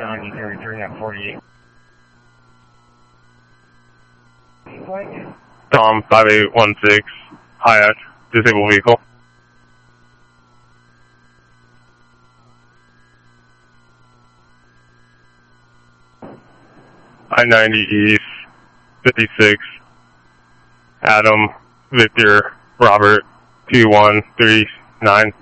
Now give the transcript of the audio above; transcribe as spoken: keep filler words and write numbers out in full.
ninety, thirty-three at forty-eight. Tom, five eight one six, Hyatt, disabled vehicle. I ninety East, fifty-six, Adam, Victor, Robert, two one three nine.